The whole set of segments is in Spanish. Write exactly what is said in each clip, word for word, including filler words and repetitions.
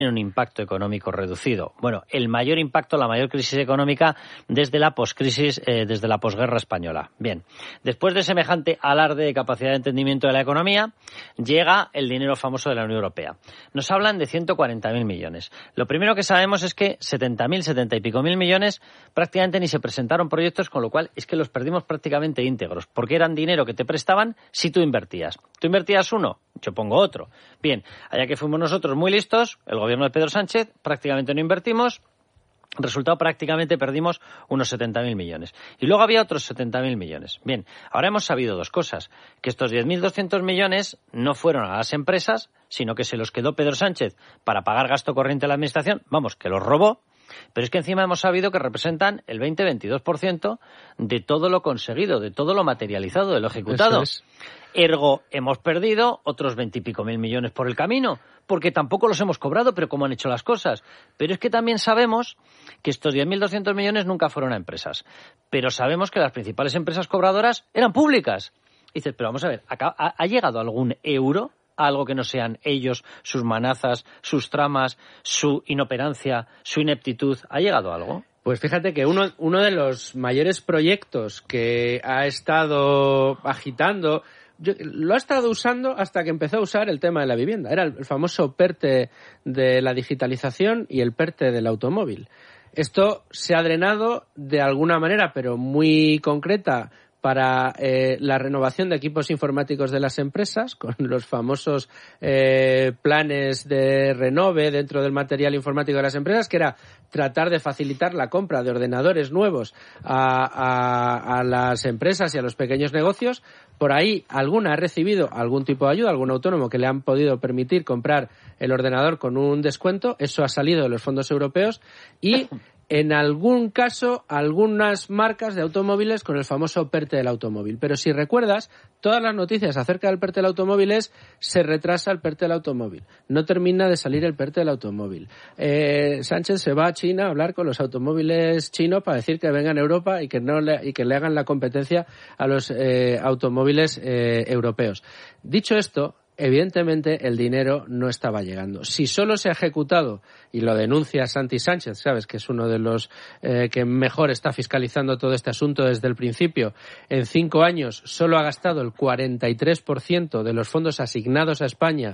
un impacto económico reducido. Bueno, el mayor impacto, la mayor crisis económica desde la poscrisis, eh, desde la posguerra española. Bien, después de semejante alarde de capacidad de entendimiento de la economía, llega el dinero famoso de la Unión Europea. Nos hablan de ciento cuarenta mil millones. Lo primero que sabemos es que setenta mil, setenta y pico mil millones prácticamente ni se presentaron proyectos, con lo cual es que los perdimos prácticamente íntegros, porque eran dinero que te prestaban si tú invertías. Tú invertías uno, yo pongo otro. Bien, allá que fuimos nosotros muy listos, el gobierno de Pedro Sánchez, prácticamente no invertimos. Resultado, prácticamente perdimos unos setenta mil millones. Y luego había otros setenta mil millones. Bien, ahora hemos sabido dos cosas. Que estos diez mil doscientos millones no fueron a las empresas, sino que se los quedó Pedro Sánchez para pagar gasto corriente a la administración. Vamos, que los robó. Pero es que encima hemos sabido que representan el veinte a veintidós por ciento de todo lo conseguido, de todo lo materializado, de lo ejecutado. Eso es. Ergo, hemos perdido otros veintipico mil millones por el camino, porque tampoco los hemos cobrado, pero cómo han hecho las cosas. Pero es que también sabemos que estos diez mil doscientos millones nunca fueron a empresas. Pero sabemos que las principales empresas cobradoras eran públicas. Y dices, pero vamos a ver, ¿ha, ha llegado algún euro? Algo que no sean ellos, sus manazas, sus tramas, su inoperancia, su ineptitud. ¿Ha llegado algo? Pues fíjate que uno, uno de los mayores proyectos que ha estado agitando, yo, lo ha estado usando hasta que empezó a usar el tema de la vivienda. Era el, el famoso PERTE de la digitalización y el PERTE del automóvil. Esto se ha drenado de alguna manera, pero muy concreta, para eh, la renovación de equipos informáticos de las empresas, con los famosos eh, planes de renove dentro del material informático de las empresas, que era tratar de facilitar la compra de ordenadores nuevos a, a, a las empresas y a los pequeños negocios. Por ahí alguna ha recibido algún tipo de ayuda, algún autónomo que le han podido permitir comprar el ordenador con un descuento. Eso ha salido de los fondos europeos y en algún caso, algunas marcas de automóviles con el famoso PERTE del automóvil. Pero si recuerdas, todas las noticias acerca del PERTE del automóvil es se retrasa el PERTE del automóvil. No termina de salir el PERTE del automóvil. Eh, Sánchez se va a China a hablar con los automóviles chinos para decir que vengan a Europa y que no le, y que le hagan la competencia a los eh, automóviles eh, europeos. Dicho esto, evidentemente el dinero no estaba llegando. Si solo se ha ejecutado, y lo denuncia Santi Sánchez, sabes que es uno de los eh, que mejor está fiscalizando todo este asunto desde el principio, en cinco años solo ha gastado el cuarenta y tres por ciento de los fondos asignados a España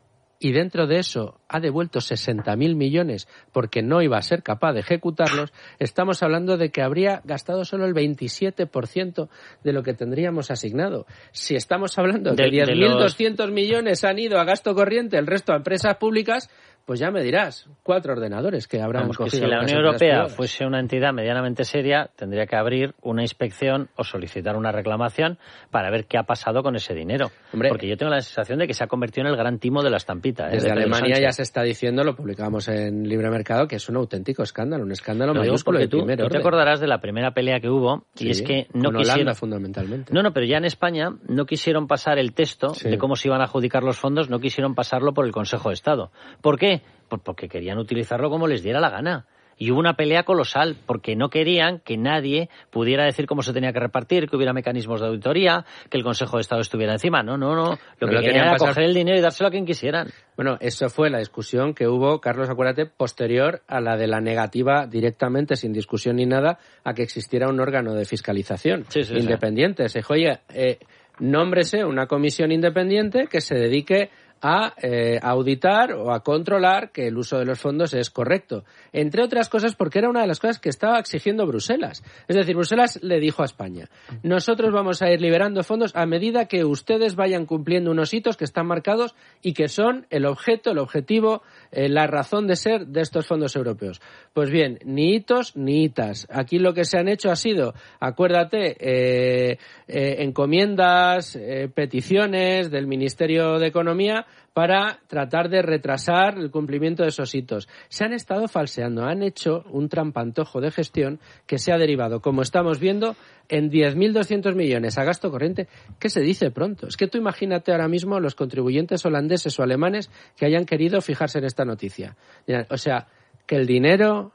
y dentro de eso ha devuelto sesenta mil millones porque no iba a ser capaz de ejecutarlos, estamos hablando de que habría gastado solo el veintisiete por ciento de lo que tendríamos asignado. Si estamos hablando de, de que diez mil doscientos los... millones han ido a gasto corriente, el resto a empresas públicas, pues ya me dirás, cuatro ordenadores que habrán Vamos, cogido. Que si la Unión Europea privadas. fuese una entidad medianamente seria, tendría que abrir una inspección o solicitar una reclamación para ver qué ha pasado con ese dinero. Hombre, porque yo tengo la sensación de que se ha convertido en el gran timo de la estampita. ¿eh? Desde de Alemania Sánchez. Ya se está diciendo, lo publicamos en Libre Mercado, que es un auténtico escándalo, un escándalo no, mayúsculo de tú, primer tú orden. te acordarás de la primera pelea que hubo, sí, y es que no con quisieron... Holanda, fundamentalmente. No, no, pero ya en España no quisieron pasar el texto sí. de cómo se iban a adjudicar los fondos, no quisieron pasarlo por el Consejo de Estado. ¿Por qué? Pues porque querían utilizarlo como les diera la gana. Y hubo una pelea colosal, porque no querían que nadie pudiera decir cómo se tenía que repartir, que hubiera mecanismos de auditoría, que el Consejo de Estado estuviera encima. No, no, no. Lo no que lo querían era pasar... coger el dinero y dárselo a quien quisieran. Bueno, eso fue la discusión que hubo, Carlos, acuérdate, posterior a la de la negativa directamente, sin discusión ni nada, a que existiera un órgano de fiscalización sí, sí, independiente. Sí. Se dijo, oye, eh, nómbrese una comisión independiente que se dedique a eh, auditar o a controlar que el uso de los fondos es correcto. Entre otras cosas porque era una de las cosas que estaba exigiendo Bruselas. Es decir, Bruselas le dijo a España, nosotros vamos a ir liberando fondos a medida que ustedes vayan cumpliendo unos hitos que están marcados y que son el objeto, el objetivo, eh, la razón de ser de estos fondos europeos. Pues bien, ni hitos ni hitas. Aquí lo que se han hecho ha sido, acuérdate, eh, eh, encomiendas, eh, peticiones del Ministerio de Economía para tratar de retrasar el cumplimiento de esos hitos. Se han estado falseando, han hecho un trampantojo de gestión que se ha derivado, como estamos viendo, en diez mil doscientos millones a gasto corriente, que se dice pronto. Es que tú imagínate ahora mismo los contribuyentes holandeses o alemanes que hayan querido fijarse en esta noticia. O sea, que el dinero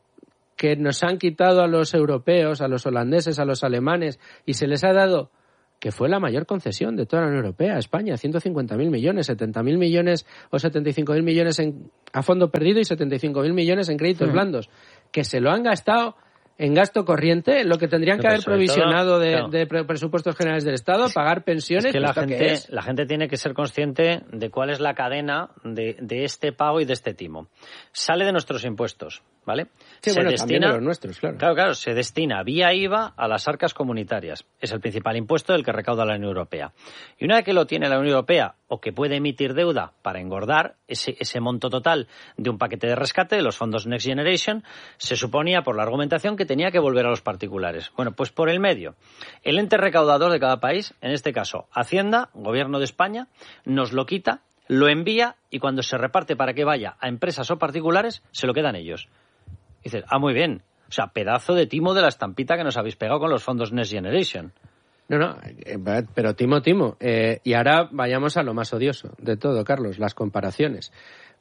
que nos han quitado a los europeos, a los holandeses, a los alemanes, y se les ha dado que fue la mayor concesión de toda la Unión Europea a España, ciento cincuenta mil millones, setenta mil millones o setenta y cinco mil millones en, a fondo perdido y setenta y cinco mil millones en créditos uh-huh. blandos, que se lo han gastado en gasto corriente, lo que tendrían que haber provisionado todo, de, claro. de presupuestos generales del Estado, pagar pensiones. Es que la gente, es? la gente tiene que ser consciente de cuál es la cadena de, de este pago y de este timo. Sale de nuestros impuestos, ¿vale? Sí, se bueno, destina, también de los nuestros, claro. Claro, claro, se destina vía I V A a las arcas comunitarias. Es el principal impuesto del que recauda la Unión Europea. Y una vez que lo tiene la Unión Europea, o que puede emitir deuda para engordar ese, ese monto total de un paquete de rescate de los fondos Next Generation, se suponía por la argumentación que tenía que volver a los particulares. Bueno, pues por el medio. El ente recaudador de cada país, en este caso Hacienda, Gobierno de España, nos lo quita, lo envía y cuando se reparte para que vaya a empresas o particulares, se lo quedan ellos. Dices, ah, muy bien. O sea, pedazo de timo de la estampita que nos habéis pegado con los fondos Next Generation. No, no, pero timo, timo. Eh, y ahora vayamos a lo más odioso de todo, Carlos, las comparaciones.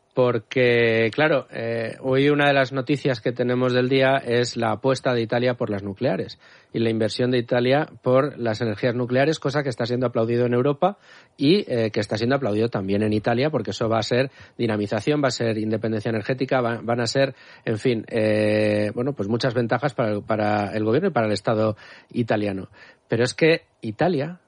Porque, claro, eh, hoy una de las noticias que tenemos del día es la apuesta de Italia por las nucleares y la inversión de Italia por las energías nucleares, cosa que está siendo aplaudido en Europa y eh, que está siendo aplaudido también en Italia, porque eso va a ser dinamización, va a ser independencia energética, va, van a ser, en fin, eh, bueno, pues muchas ventajas para, para el gobierno y para el Estado italiano. Pero es que Italia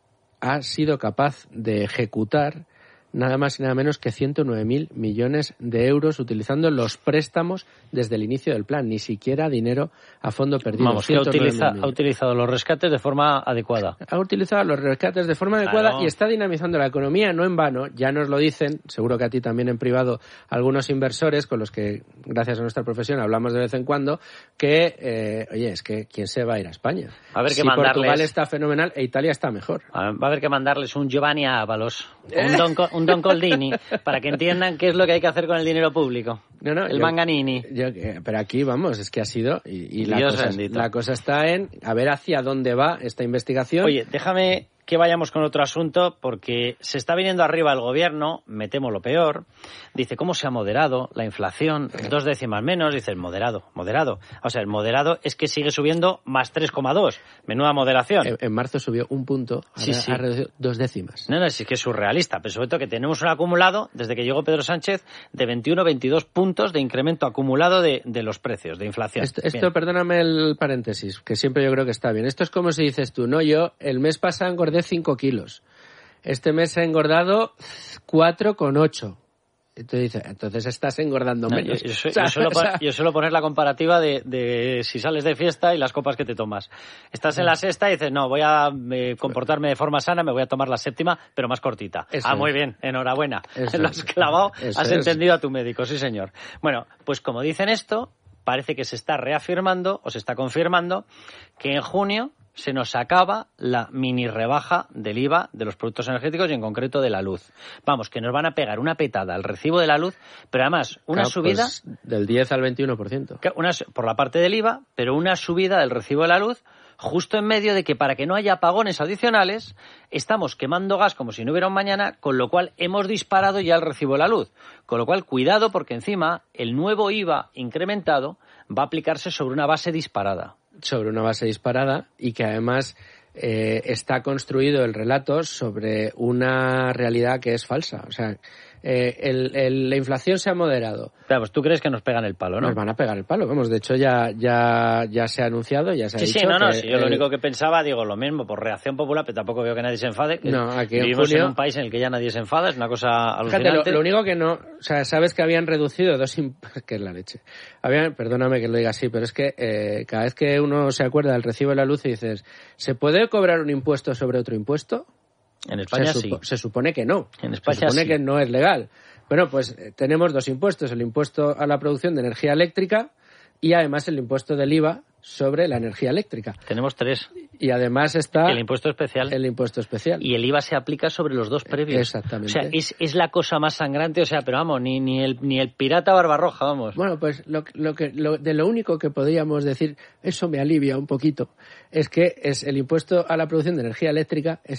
ha sido capaz de ejecutar nada más y nada menos que ciento nueve mil millones de euros utilizando los préstamos desde el inicio del plan, ni siquiera dinero a fondo perdido. Vamos, que utiliza, ha utilizado los rescates de forma adecuada. Ha utilizado los rescates de forma adecuada claro. Y está dinamizando la economía, no en vano. Ya nos lo dicen, seguro que a ti también en privado, algunos inversores con los que, gracias a nuestra profesión, hablamos de vez en cuando, que, eh, oye, es que ¿quién se va a ir a España? A ver que si mandarles... Portugal está fenomenal e Italia está mejor. Va a haber que mandarles un Giovanni Ábalos, un Don, un Don Coldini, para que entiendan qué es lo que hay que hacer con el dinero público. No, no, el yo, Manganini. Yo, pero aquí, vamos, es que ha sido... Y, y la, cosa, la cosa está en a ver hacia dónde va esta investigación. Oye, déjame que vayamos con otro asunto, porque se está viniendo arriba el gobierno, me temo lo peor. Dice, ¿cómo se ha moderado la inflación? Dos décimas menos. Dice, moderado, moderado. O sea, el moderado es que sigue subiendo más tres coma dos. Menuda moderación. En, en marzo subió un punto, sí, sí. ha reducido dos décimas. No, no, sí que es surrealista. Pero sobre todo que tenemos un acumulado, desde que llegó Pedro Sánchez, de veintiuno, veintidós puntos de incremento acumulado de, de los precios, de inflación. Esto, esto perdóname el paréntesis, que siempre yo creo que está bien. Esto es como si dices tú, no, yo el mes pasado engordé cinco kilos. Este mes he engordado cuatro coma ocho. Entonces, entonces estás engordando no, menos. Yo, yo, yo, suelo, yo suelo poner la comparativa de, de si sales de fiesta y las copas que te tomas. Estás en la sexta y dices, no, voy a eh, comportarme de forma sana, me voy a tomar la séptima, pero más cortita. Eso ah, es. Muy bien, enhorabuena. Eso Lo has clavado, Eso has es. entendido a tu médico, sí señor. Bueno, pues como dicen esto, parece que se está reafirmando o se está confirmando que en junio se nos acaba la mini rebaja del I V A de los productos energéticos y en concreto de la luz. Vamos, que nos van a pegar una petada al recibo de la luz, pero además una claro, subida... Pues del diez al veintiuno por ciento. Una, por la parte del I V A, pero una subida del recibo de la luz justo en medio de que para que no haya apagones adicionales estamos quemando gas como si no hubiera un mañana, con lo cual hemos disparado ya el recibo de la luz. Con lo cual, cuidado porque encima el nuevo I V A incrementado va a aplicarse sobre una base disparada. Sobre una base disparada y que además eh, está construido el relato sobre una realidad que es falsa. O sea, eh, el, el, la inflación se ha moderado. Claro, pues tú crees que nos pegan el palo, ¿no? Nos van a pegar el palo. Vamos, de hecho ya ya ya se ha anunciado, ya se ha sí, dicho. Sí, no, no, que sí, yo el... lo único que pensaba, digo, lo mismo, por reacción popular, pero tampoco veo que nadie se enfade. Que no, aquí vivimos en, julio... en un país en el que ya nadie se enfada, es una cosa alucinante. Fíjate, lo, lo único que no... O sea, sabes que habían reducido dos... Imp... que es la leche. Habían, perdóname que lo diga así, pero es que eh, cada vez que uno se acuerda del recibo de la luz y dices, ¿se puede cobrar un impuesto sobre otro impuesto? En España se supo... sí. Se supone que no. En España se supone sí. que no es legal. Bueno, pues eh, tenemos dos impuestos, el impuesto a la producción de energía eléctrica y además el impuesto del I V A sobre la energía eléctrica. Tenemos tres. Y además está... El impuesto especial. El impuesto especial. Y el I V A se aplica sobre los dos previos. Exactamente. O sea, es, es la cosa más sangrante, o sea, pero vamos, ni, ni, el, ni el pirata Barbarroja, vamos. Bueno, pues lo, lo que, lo, de lo único que podríamos decir, eso me alivia un poquito, es que es el impuesto a la producción de energía eléctrica, ese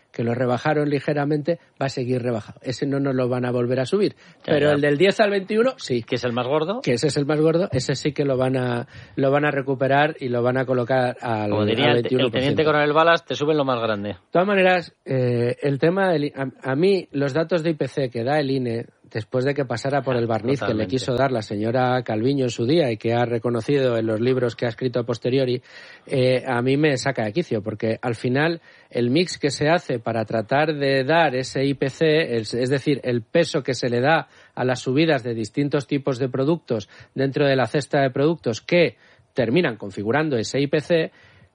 que lo rebajaron ligeramente, va a seguir rebajado. Ese no nos lo van a volver a subir. Ya, Pero ya. el del diez al veintiuno, sí. ¿Que es el más gordo? Que ese es el más gordo, ese sí que lo van a lo van a recuperar y lo van a colocar al, Como diría al el, veintiuno por ciento. el teniente coronel Balas, te suben lo más grande. De todas maneras, eh, el tema del, a, a mí los datos de I P C que da el I N E después de que pasara por el barniz Totalmente. que le quiso dar la señora Calviño en su día y que ha reconocido en los libros que ha escrito a posteriori, eh, a mí me saca de quicio, porque al final el mix que se hace para tratar de dar ese I P C, es, es decir, el peso que se le da a las subidas de distintos tipos de productos dentro de la cesta de productos que terminan configurando ese I P C,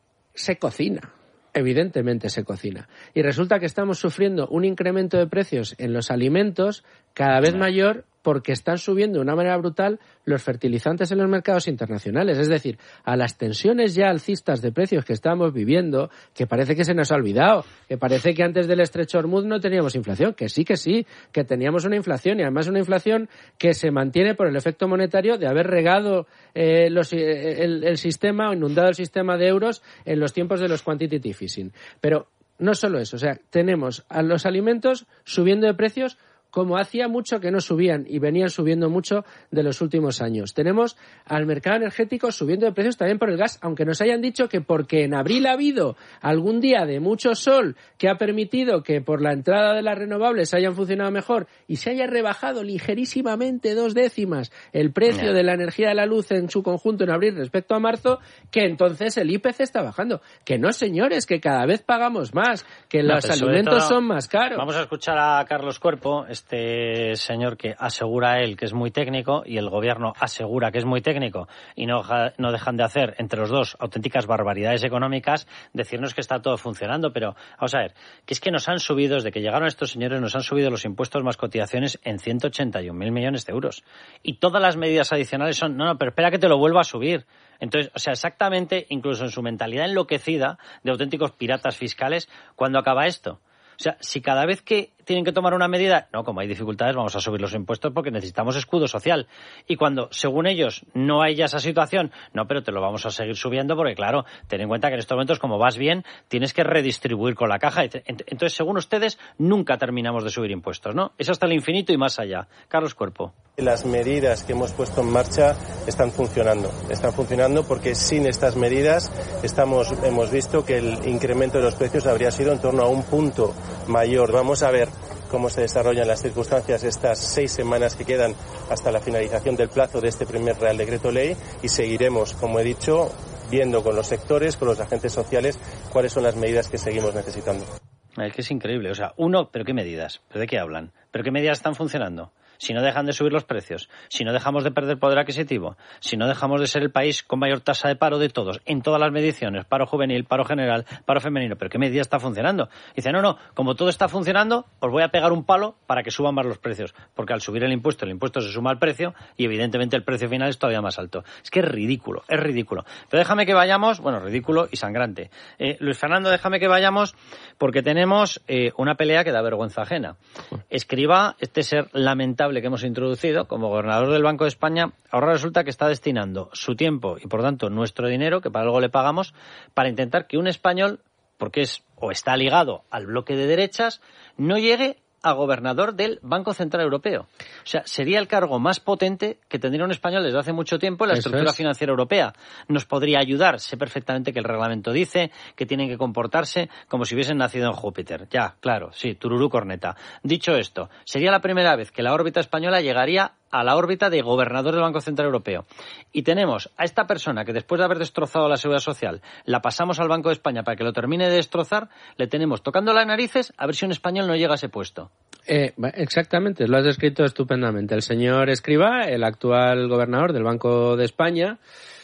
se cocina. Evidentemente se cocina. Y resulta que estamos sufriendo un incremento de precios en los alimentos cada vez mayor porque están subiendo de una manera brutal los fertilizantes en los mercados internacionales. Es decir, a las tensiones ya alcistas de precios que estamos viviendo, que parece que se nos ha olvidado, que parece que antes del estrecho Hormuz no teníamos inflación, que sí, que sí, que teníamos una inflación y además una inflación que se mantiene por el efecto monetario de haber regado eh, los, eh, el, el sistema o inundado el sistema de euros en los tiempos de los quantitative easing. Pero no solo eso, o sea, tenemos a los alimentos subiendo de precios como hacía mucho que no subían y venían subiendo mucho de los últimos años. Tenemos al mercado energético subiendo de precios también por el gas, aunque nos hayan dicho que porque en abril ha habido algún día de mucho sol que ha permitido que por la entrada de las renovables hayan funcionado mejor y se haya rebajado ligerísimamente dos décimas el precio no. de la energía de la luz en su conjunto en abril respecto a marzo, que entonces el I P C está bajando. Que no, señores, que cada vez pagamos más, que no, los alimentos todo, son más caros. Vamos a escuchar a Carlos Cuerpo, este señor que asegura él que es muy técnico y el gobierno asegura que es muy técnico y no, no dejan de hacer entre los dos auténticas barbaridades económicas, decirnos que está todo funcionando, pero vamos a ver, que es que nos han subido, desde que llegaron estos señores, nos han subido los impuestos más cotizaciones en ciento ochenta y un mil millones de euros. Y todas las medidas adicionales son, no, no, pero espera que te lo vuelva a subir. Entonces, o sea, exactamente, incluso en su mentalidad enloquecida de auténticos piratas fiscales, ¿cuándo acaba esto? O sea, si cada vez que tienen que tomar una medida, no, como hay dificultades, vamos a subir los impuestos porque necesitamos escudo social. Y cuando, según ellos, no hay ya esa situación, no, pero te lo vamos a seguir subiendo porque, claro, ten en cuenta que en estos momentos, como vas bien, tienes que redistribuir con la caja. Entonces, según ustedes, nunca terminamos de subir impuestos, ¿no? Es hasta el infinito y más allá. Carlos Cuerpo. Las medidas que hemos puesto en marcha están funcionando. Están funcionando porque sin estas medidas estamos, hemos visto que el incremento de los precios habría sido en torno a un punto mayor. Vamos a ver cómo se desarrollan las circunstancias estas seis semanas que quedan hasta la finalización del plazo de este primer Real Decreto Ley y seguiremos, como he dicho, viendo con los sectores, con los agentes sociales, cuáles son las medidas que seguimos necesitando. Es que es increíble. O sea, uno, ¿pero qué medidas? ¿Pero de qué hablan? ¿Pero qué medidas están funcionando? Si no dejan de subir los precios, si no dejamos de perder poder adquisitivo, si no dejamos de ser el país con mayor tasa de paro de todos, en todas las mediciones, paro juvenil, paro general, paro femenino, ¿pero qué medida está funcionando? Dice, no, no, como todo está funcionando, os voy a pegar un palo para que suban más los precios, porque al subir el impuesto, el impuesto se suma al precio y evidentemente el precio final es todavía más alto. Es que es ridículo, es ridículo. Pero déjame que vayamos, bueno, ridículo y sangrante. Eh, Luis Fernando, déjame que vayamos porque tenemos eh, una pelea que da vergüenza ajena. Escrivá, este ser lamentable que hemos introducido como gobernador del Banco de España, ahora resulta que está destinando su tiempo y por tanto nuestro dinero, que para algo le pagamos, para intentar que un español, porque es o está ligado al bloque de derechas, no llegue a gobernador del Banco Central Europeo. O sea, sería el cargo más potente que tendría un español desde hace mucho tiempo en la Eso estructura es. financiera europea. Nos podría ayudar. Sé perfectamente que el reglamento dice que tienen que comportarse como si hubiesen nacido en Júpiter. Ya, claro, sí, tururú corneta. Dicho esto, sería la primera vez que la órbita española llegaría a la órbita de gobernador del Banco Central Europeo. Y tenemos a esta persona que después de haber destrozado la Seguridad Social, la pasamos al Banco de España para que lo termine de destrozar, le tenemos tocando las narices a ver si un español no llega a ese puesto. Eh, exactamente, lo has descrito estupendamente. El señor Escrivá, el actual gobernador del Banco de España,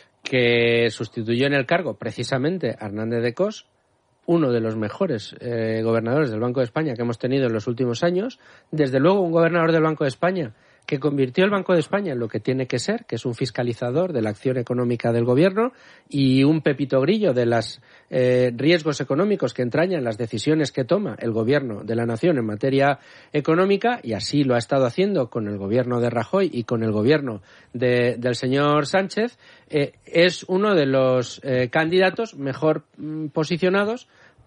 que sustituyó en el cargo precisamente a Hernández de Cos, uno de los mejores eh, gobernadores del Banco de España que hemos tenido en los últimos años. Desde luego, un gobernador del Banco de España que convirtió el Banco de España en lo que tiene que ser, que es un fiscalizador de la acción económica del gobierno y un pepito grillo de los eh, riesgos económicos que entrañan las decisiones que toma el gobierno de la nación en materia económica, y así lo ha estado haciendo con el gobierno de Rajoy y con el gobierno de, del señor Sánchez. Eh, es uno de los eh, candidatos mejor mm, posicionados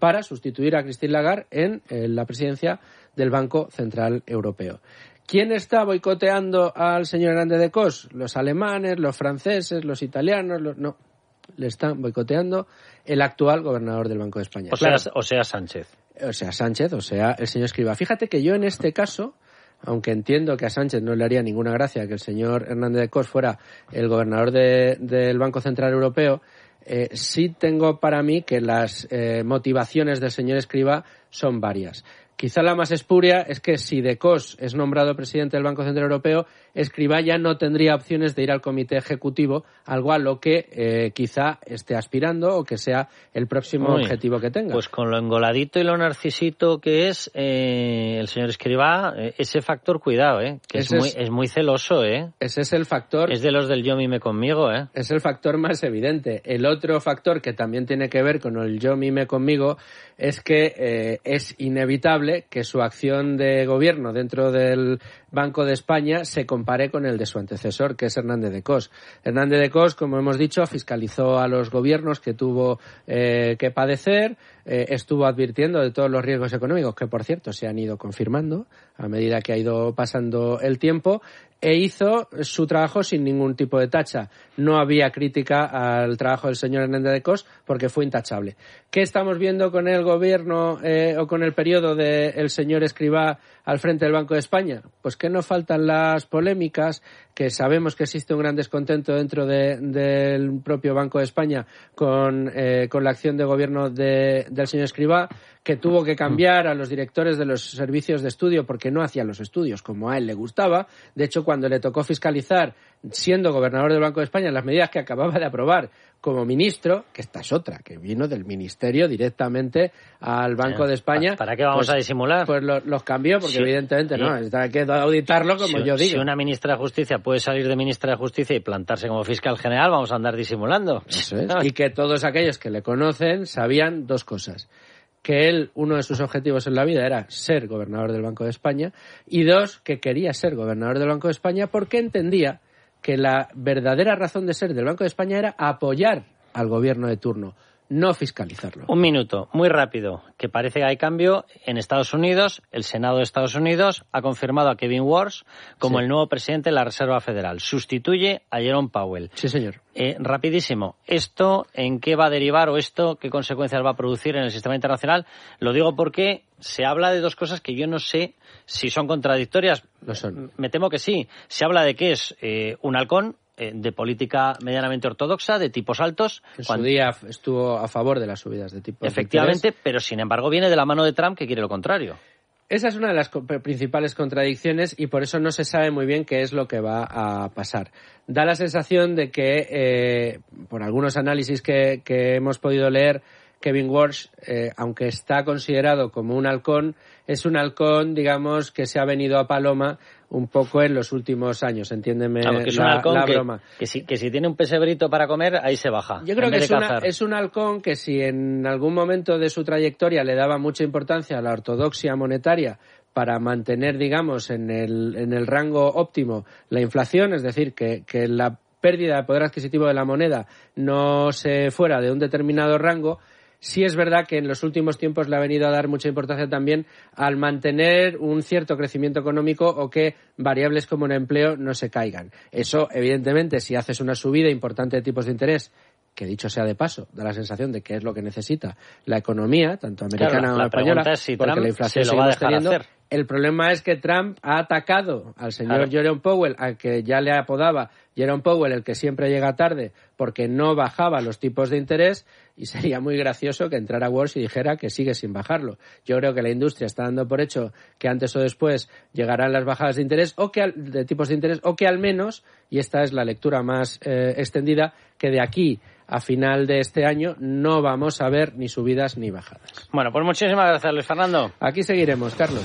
para sustituir a Christine Lagarde en, en la presidencia del Banco Central Europeo. ¿Quién está boicoteando al señor Hernández de Cos? Los alemanes, los franceses, los italianos, los... no, le están boicoteando el actual gobernador del Banco de España. O claro, sea, o sea Sánchez. O sea Sánchez, o sea el señor Escrivá. Fíjate que yo en este caso, aunque entiendo que a Sánchez no le haría ninguna gracia que el señor Hernández de Cos fuera el gobernador de, del Banco Central Europeo, eh, sí tengo para mí que las eh, motivaciones del señor Escrivá son varias. Quizá la más espuria es que si De Cos es nombrado presidente del Banco Central Europeo, Escrivá ya no tendría opciones de ir al comité ejecutivo, algo a lo que eh, quizá esté aspirando o que sea el próximo Uy, objetivo que tenga. Pues con lo engoladito y lo narcisito que es eh, el señor Escrivá, eh, ese factor, cuidado, eh, que es muy, es, es muy celoso. Eh. Ese es el factor... Es de los del yo mime conmigo. Eh. Es el factor más evidente. El otro factor que también tiene que ver con el yo mime conmigo es que eh, es inevitable que su acción de gobierno dentro del Banco de España se compare con el de su antecesor, que es Hernández de Cos. Hernández de Cos, como hemos dicho, fiscalizó a los gobiernos que tuvo eh, que padecer, eh, estuvo advirtiendo de todos los riesgos económicos, que por cierto se han ido confirmando a medida que ha ido pasando el tiempo, e hizo su trabajo sin ningún tipo de tacha. No había crítica al trabajo del señor Hernández de Cos porque fue intachable. ¿Qué estamos viendo con el gobierno eh, o con el periodo del señor Escrivá al frente del Banco de España? Pues que no faltan las polémicas, que sabemos que existe un gran descontento dentro de, del propio Banco de España con, eh, con la acción de gobierno de, del señor Escrivá, que tuvo que cambiar a los directores de los servicios de estudio porque no hacían los estudios como a él le gustaba. De hecho, cuando le tocó fiscalizar, siendo gobernador del Banco de España, las medidas que acababa de aprobar como ministro, que esta es otra, que vino del ministerio directamente al Banco de España. ¿Para qué vamos pues, a disimular? Pues lo, los cambió, porque sí, evidentemente sí. no, hay que auditarlo como si, yo digo. Si una ministra de Justicia puede salir de ministra de Justicia y plantarse como fiscal general, vamos a andar disimulando. Eso es. Y que todos aquellos que le conocen sabían dos cosas. Que él, uno de sus objetivos en la vida era ser gobernador del Banco de España, y dos, que quería ser gobernador del Banco de España porque entendía que la verdadera razón de ser del Banco de España era apoyar al gobierno de turno, no fiscalizarlo. Un minuto, muy rápido, que parece que hay cambio en Estados Unidos. El Senado de Estados Unidos ha confirmado a Kevin Warsh como sí. el nuevo presidente de la Reserva Federal. Sustituye a Jerome Powell. Sí, señor. Eh, rapidísimo, ¿esto en qué va a derivar o esto qué consecuencias va a producir en el sistema internacional? Lo digo porque se habla de dos cosas que yo no sé si son contradictorias. Lo son. Me temo que sí. Se habla de que es eh, un halcón de política medianamente ortodoxa, de tipos altos. En cuando... su día estuvo a favor de las subidas de tipos. Efectivamente, de pero sin embargo viene de la mano de Trump, que quiere lo contrario. Esa es una de las principales contradicciones y por eso no se sabe muy bien qué es lo que va a pasar. Da la sensación de que, eh, por algunos análisis que, que hemos podido leer, Kevin Warsh, eh, aunque está considerado como un halcón, es un halcón, digamos, que se ha venido a paloma un poco en los últimos años, entiéndeme claro, que es la, un halcón la que, broma. Que si, que si tiene un pesebrito para comer, ahí se baja. Yo creo que es, una, es un halcón que si en algún momento de su trayectoria le daba mucha importancia a la ortodoxia monetaria para mantener, digamos, en el, en el rango óptimo la inflación, es decir, que, que la pérdida de poder adquisitivo de la moneda no se fuera de un determinado rango. Sí es verdad que en los últimos tiempos le ha venido a dar mucha importancia también al mantener un cierto crecimiento económico o que variables como el empleo no se caigan. Eso, evidentemente, si haces una subida importante de tipos de interés, que dicho sea de paso, da la sensación de que es lo que necesita la economía, tanto americana claro, como española, si porque Trump la inflación se lo lo va a sigue dejar teniendo. hacer. El problema es que Trump ha atacado al señor claro. Jerome Powell, al que ya le apodaba Jerome Powell, el que siempre llega tarde, porque no bajaba los tipos de interés, y sería muy gracioso que entrara Walsh y dijera que sigue sin bajarlo. Yo creo que la industria está dando por hecho que antes o después llegarán las bajadas de interés o que al, de tipos de interés, o que al menos, y esta es la lectura más eh, extendida, que de aquí a final de este año no vamos a ver ni subidas ni bajadas. Bueno, pues muchísimas gracias, Luis Fernando. Aquí seguiremos, Carlos.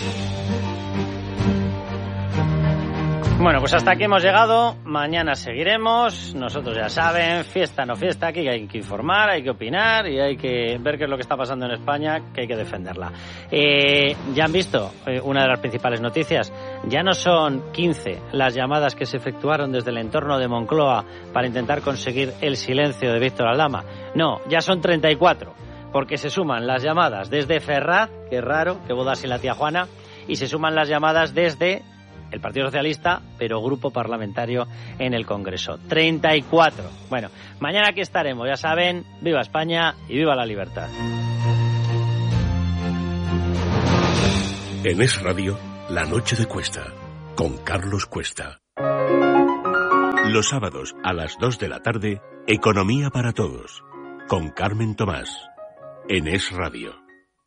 Bueno, pues hasta aquí hemos llegado. Mañana seguiremos. Nosotros ya saben, fiesta no fiesta, aquí hay que informar, hay que opinar y hay que ver qué es lo que está pasando en España, que hay que defenderla. Eh, ya han visto eh, una de las principales noticias. Ya no son quince las llamadas que se efectuaron desde el entorno de Moncloa para intentar conseguir el silencio de Víctor Aldama. No, ya son treinta y cuatro. porque se suman las llamadas desde Ferraz, que es raro, que boda sin la tía Juana, y se suman las llamadas desde el Partido Socialista, pero grupo parlamentario en el Congreso. treinta y cuatro. Bueno, mañana aquí estaremos, ya saben, viva España y viva la libertad. En Es Radio, La Noche de Cuesta, con Carlos Cuesta. Los sábados a las dos de la tarde, Economía para Todos, con Carmen Tomás, en Es Radio.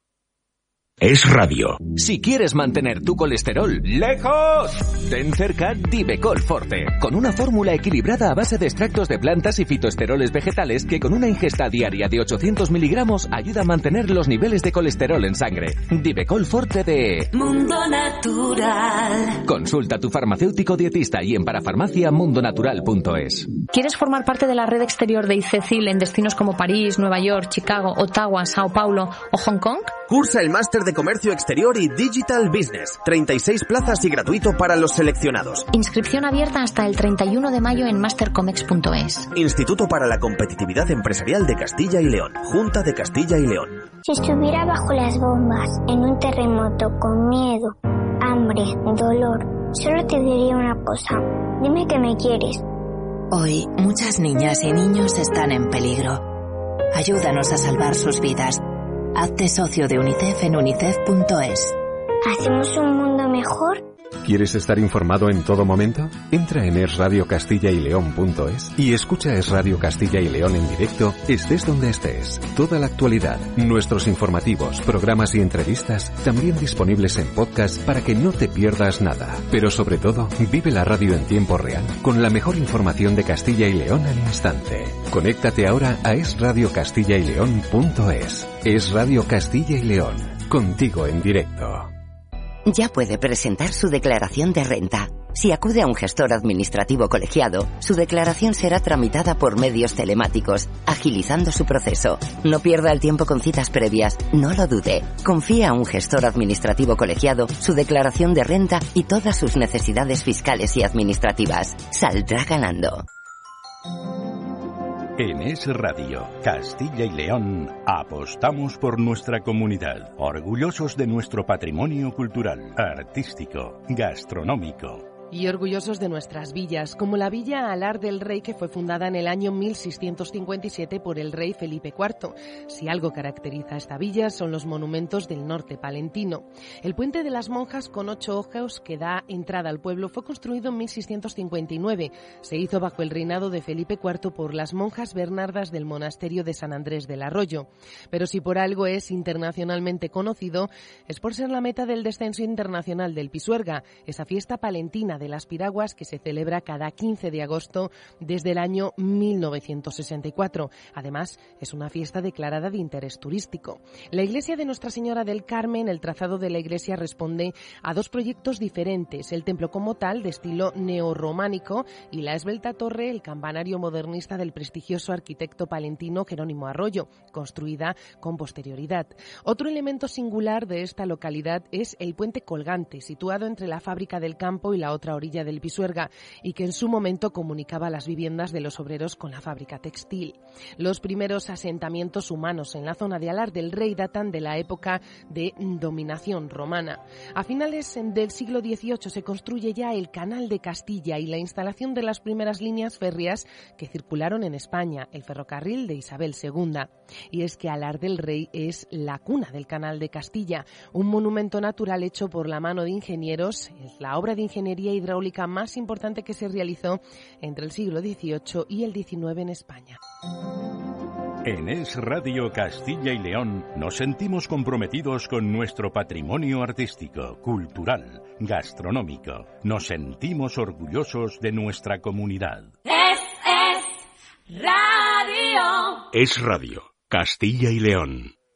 Es Radio. Si quieres mantener tu colesterol lejos, ten cerca Divecol Forte, con una fórmula equilibrada a base de extractos de plantas y fitoesteroles vegetales que con una ingesta diaria de ochocientos miligramos ayuda a mantener los niveles de colesterol en sangre. Divecol Forte de Mundo Natural. Consulta a tu farmacéutico dietista y en parafarmacia mundonatural punto es. ¿Quieres formar parte de la red exterior de ICECIL en destinos como París, Nueva York, Chicago, Ottawa, Sao Paulo o Hong Kong? Cursa el máster de Comercio Exterior y Digital Business. treinta y seis plazas y gratuito para los seleccionados. Inscripción abierta hasta el treinta y uno de mayo en mastercomex punto es. Instituto para la Competitividad Empresarial de Castilla y León. Junta de Castilla y León. Si estuviera bajo las bombas, en un terremoto, con miedo, hambre, dolor, solo te diría una cosa. Dime que me quieres. Hoy, muchas niñas y niños están en peligro. Ayúdanos a salvar sus vidas. Hazte socio de UNICEF en unicef punto es. ¿Hacemos un mundo mejor? ¿Quieres estar informado en todo momento? Entra en es radio castilla y león punto es y escucha Es Radio Castilla y León en directo, estés donde estés. Toda la actualidad, nuestros informativos, programas y entrevistas, también disponibles en podcast para que no te pierdas nada. Pero sobre todo, vive la radio en tiempo real, con la mejor información de Castilla y León al instante. Conéctate ahora a es radio castilla y león punto es. Es Radio Castilla y León, contigo en directo. Ya puede presentar su declaración de renta. Si acude a un gestor administrativo colegiado, su declaración será tramitada por medios telemáticos, agilizando su proceso. No pierda el tiempo con citas previas, no lo dude. Confíe a un gestor administrativo colegiado su declaración de renta y todas sus necesidades fiscales y administrativas. Saldrá ganando. En Es Radio, Castilla y León, apostamos por nuestra comunidad, orgullosos de nuestro patrimonio cultural, artístico, gastronómico. Y orgullosos de nuestras villas, como la Villa Alar del Rey, que fue fundada en el año mil seiscientos cincuenta y siete por el rey Felipe cuarto. Si algo caracteriza a esta villa son los monumentos del norte palentino. El Puente de las Monjas, con ocho ojos que da entrada al pueblo, fue construido en mil seiscientos cincuenta y nueve. Se hizo bajo el reinado de Felipe cuarto por las monjas bernardas del monasterio de San Andrés del Arroyo. Pero si por algo es internacionalmente conocido, es por ser la meta del descenso internacional del Pisuerga, esa fiesta palentina de las piraguas que se celebra cada quince de agosto desde el año mil novecientos sesenta y cuatro. Además, es una fiesta declarada de interés turístico. La iglesia de Nuestra Señora del Carmen, el trazado de la iglesia responde a dos proyectos diferentes: el templo como tal, de estilo neorrománico, y la esbelta torre, el campanario modernista del prestigioso arquitecto palentino Jerónimo Arroyo, construida con posterioridad. Otro elemento singular de esta localidad es el puente colgante, situado entre la fábrica del campo y la otra orilla del Pisuerga, y que en su momento comunicaba las viviendas de los obreros con la fábrica textil. Los primeros asentamientos humanos en la zona de Alar del Rey datan de la época de dominación romana. A finales del siglo dieciocho se construye ya el Canal de Castilla y la instalación de las primeras líneas férreas que circularon en España, el ferrocarril de Isabel segunda. Y es que Alar del Rey es la cuna del Canal de Castilla, un monumento natural hecho por la mano de ingenieros, es la obra de ingeniería hidráulica más importante que se realizó entre el siglo dieciocho y el diecinueve en España. En Es Radio Castilla y León nos sentimos comprometidos con nuestro patrimonio artístico, cultural, gastronómico. Nos sentimos orgullosos de nuestra comunidad. Es, es Radio. Es Radio Castilla y León.